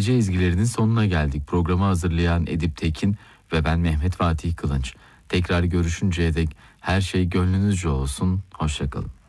Gece ezgilerinin sonuna geldik. Programı hazırlayan Edip Tekin ve ben Mehmet Fatih Kılınç. Tekrar görüşünceye dek her şey gönlünüzce olsun. Hoşça kalın.